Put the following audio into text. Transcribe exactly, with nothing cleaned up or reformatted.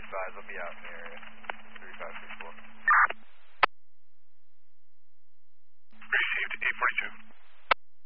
advise, I'll be out in the area. three five six four.